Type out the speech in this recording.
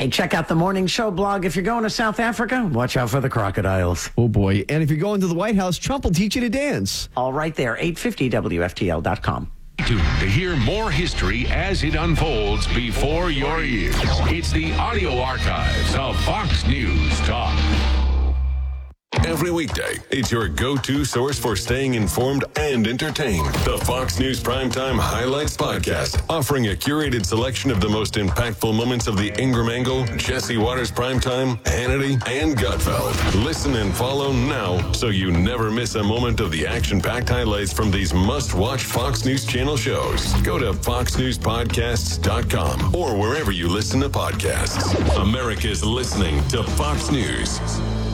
Hey, check out the Morning Show blog. If you're going to South Africa, watch out for the crocodiles. Oh, boy. And if you're going to the White House, Trump will teach you to dance. All right there, 850WFTL.com. To hear more history as it unfolds before your ears. It's the audio archives of Fox News Talk. Every weekday, it's your go-to source for staying informed and entertained. The Fox News Primetime Highlights Podcast, offering a curated selection of the most impactful moments of the Ingram Angle, Jesse Waters Primetime, Hannity, and Gutfeld. Listen and follow now so you never miss a moment of the action-packed highlights from these must-watch Fox News Channel shows. Go to foxnewspodcasts.com or wherever you listen to podcasts. America's listening to Fox News.